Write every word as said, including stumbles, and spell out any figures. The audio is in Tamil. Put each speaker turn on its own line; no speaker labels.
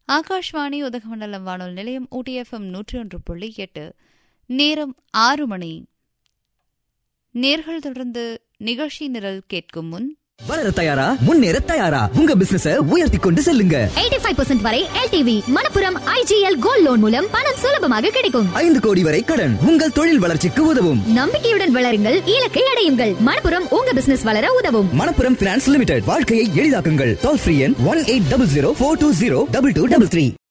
ஆகாஷ்வாணி உதகமண்டலம் வானொலி நிலையம் ஊட்டி எஃப்எம் நூற்றி ஒன்று புள்ளி எட்டு. நேரம் ஆறு மணி. நேர்கள் தொடர்ந்து நிகழ்ச்சி நிரல் கேட்கும் முன்
வளர தயாரா, முன்னேற தயாரா, உங்க பிசினஸ உயர்த்தி கொண்டு செல்லுங்க.
எண்பத்தி ஐந்து சதவீதம் வரை LTV Manappuram IGL gold loan மூலம் பணம் சுலபமாக கிடைக்கும்.
ஐந்து கோடி வரை கடன் உங்கள் தொழில் வளர்ச்சிக்கு உதவும்.
நம்பிக்கையுடன் வளருங்கள், இலக்கை அடையுங்கள். மணப்புரம் உங்க பிசினஸ் வளர உதவும்.
மணப்புரம் பினான்ஸ் லிமிடெட், வாழ்க்கையை எளிதாக்குங்கள். டோல் ஃப்ரீ எண் one eight double zero four two zero double two double three.